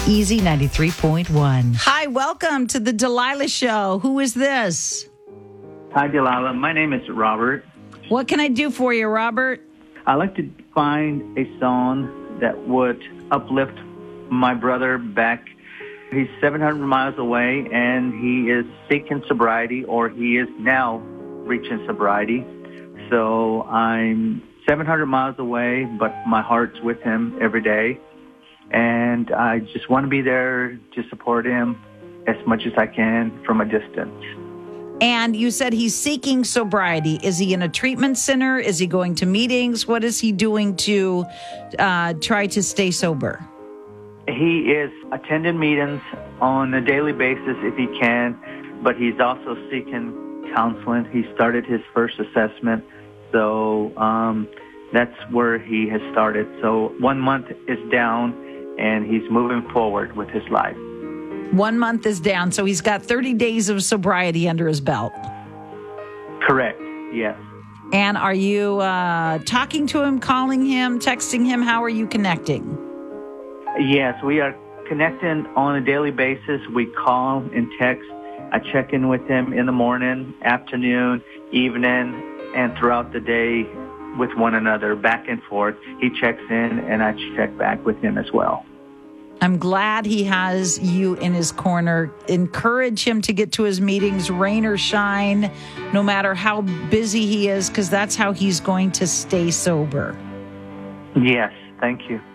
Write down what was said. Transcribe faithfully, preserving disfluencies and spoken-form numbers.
Easy ninety-three point one. Hi, welcome to the Delilah Show. Who is this? Hi, Delilah. My name is Robert. What can I do for you, Robert? I'd like to find a song that would uplift my brother back. He's seven hundred miles away, and he is seeking sobriety, or he is now reaching sobriety. So I'm seven hundred miles away, but my heart's with him every day. And I just want to be there to support him as much as I can from a distance. And you said he's seeking sobriety. Is he in a treatment center? Is he going to meetings? What is he doing to uh, try to stay sober? He is attending meetings on a daily basis if he can, but he's also seeking counseling. He started his first assessment, so um, that's where he has started. So one month is down, and he's moving forward with his life. One month is down, so he's got thirty days of sobriety under his belt. Correct, yes. And are you uh, talking to him, calling him, texting him? How are you connecting? Yes, we are connecting on a daily basis. We call and text. I check in with him in the morning, afternoon, evening, and throughout the day with one another, back and forth. He checks in, and I check back with him as well. I'm glad he has you in his corner. Encourage him to get to his meetings, rain or shine, no matter how busy he is, because that's how he's going to stay sober. Yes, thank you.